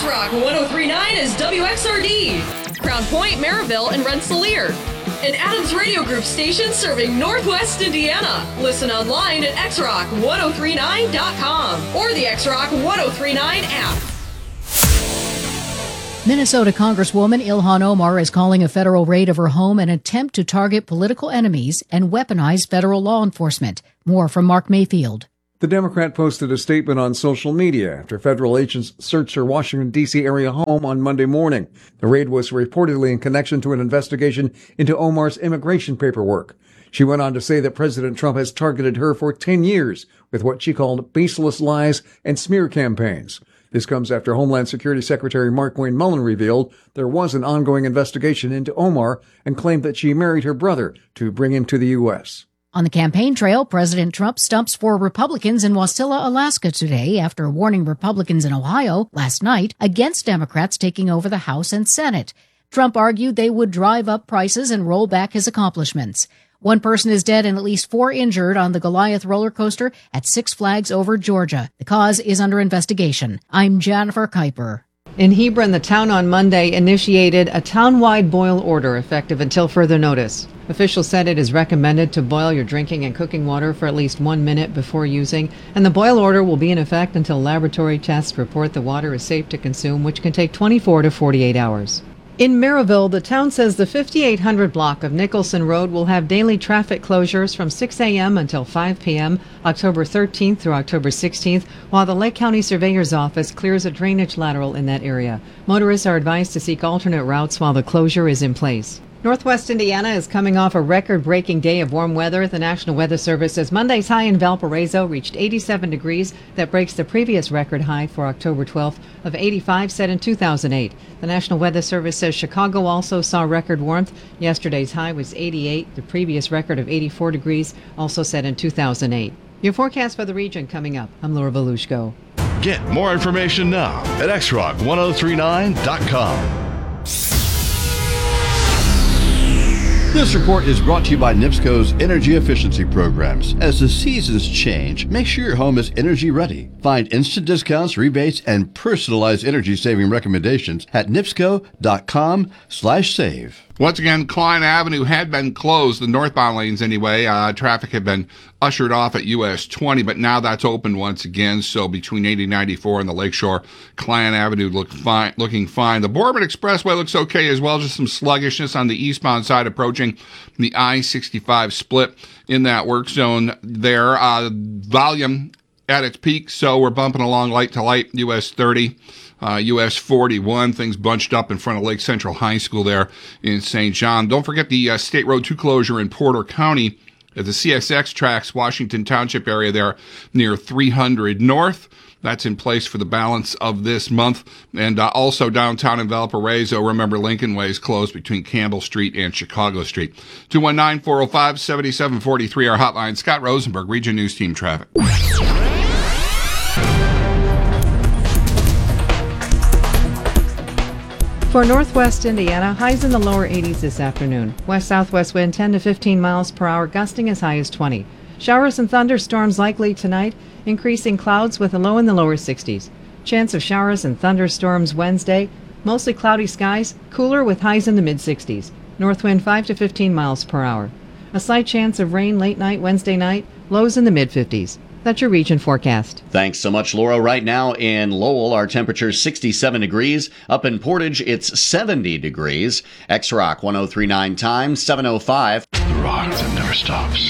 X-Rock 1039 is WXRD, Crown Point, Maryville, and Rensselaer. An Adams Radio Group station serving Northwest Indiana. Listen online at xrock1039.com or the X-Rock 1039 app. Minnesota Congresswoman Ilhan Omar is calling a federal raid of her home an attempt to target political enemies and weaponize federal law enforcement. More from Mark Mayfield. The Democrat posted a statement on social media after federal agents searched her Washington, D.C. area home on Monday morning. The raid was reportedly in connection to an investigation into Omar's immigration paperwork. She went on to say that President Trump has targeted her for 10 years with what she called baseless lies and smear campaigns. This comes after Homeland Security Secretary Markwayne Mullin revealed there was an ongoing investigation into Omar and claimed that she married her brother to bring him to the U.S. On the campaign trail, President Trump stumps for Republicans in Wasilla, Alaska today after warning Republicans in Ohio last night against Democrats taking over the House and Senate. Trump argued they would drive up prices and roll back his accomplishments. One person is dead and at least 4 injured on the Goliath roller coaster at Six Flags over Georgia. The cause is under investigation. I'm Jennifer Kuiper. In Hebron, the town on Monday initiated a town-wide boil order effective until further notice. Officials said it is recommended to boil your drinking and cooking water for at least 1 minute before using, and the boil order will be in effect until laboratory tests report the water is safe to consume, which can take 24 to 48 hours. In Maryville, the town says the 5800 block of Nicholson Road will have daily traffic closures from 6 a.m. until 5 p.m. October 13th through October 16th, while the Lake County Surveyor's Office clears a drainage lateral in that area. Motorists are advised to seek alternate routes while the closure is in place. Northwest Indiana is coming off a record-breaking day of warm weather. The National Weather Service says Monday's high in Valparaiso reached 87 degrees. That breaks the previous record high for October 12th of 85 set in 2008. The National Weather Service says Chicago also saw record warmth. Yesterday's high was 88. The previous record of 84 degrees also set in 2008. Your forecast for the region coming up. I'm Laura Volushko. Get more information now at xrock1039.com. This report is brought to you by NIPSCO's energy efficiency programs. As the seasons change, make sure your home is energy ready. Find instant discounts, rebates, and personalized energy saving recommendations at nipsco.com/save. Once again, Klein Avenue had been closed, the northbound lanes anyway. Traffic had been ushered off at US 20, but now that's open once again. So between 80 and 94 and the Lakeshore, Klein Avenue looking fine. The Boardman Expressway looks okay as well, just some sluggishness on the eastbound side approaching the I-65 split in that work zone there. Volume at its peak, so we're bumping along light to light, US 30. US 41, things bunched up in front of Lake Central High School there in St. John. Don't forget the State Road 2 closure in Porter County at the CSX tracks, Washington Township area there near 300 North. That's in place for the balance of this month. And also downtown in Valparaiso, remember Lincoln Way is closed between Campbell Street and Chicago Street. 219-405-7743, our hotline. Scott Rosenberg, Region News Team Traffic. For northwest Indiana, highs in the lower 80s this afternoon. West-southwest wind 10 to 15 miles per hour, gusting as high as 20. Showers and thunderstorms likely tonight, increasing clouds with a low in the lower 60s. Chance of showers and thunderstorms Wednesday, mostly cloudy skies, cooler with highs in the mid-60s. North wind 5 to 15 miles per hour. A slight chance of rain late night Wednesday night, lows in the mid-50s. That's your region forecast. Thanks so much, Laura. Right now in Lowell, our temperature is 67 degrees. Up in Portage, it's 70 degrees. X-Rock 1039 time, 7:05. The rock that never stops.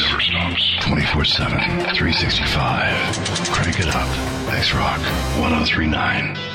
24/7, 365. Crank it up. X-Rock 1039.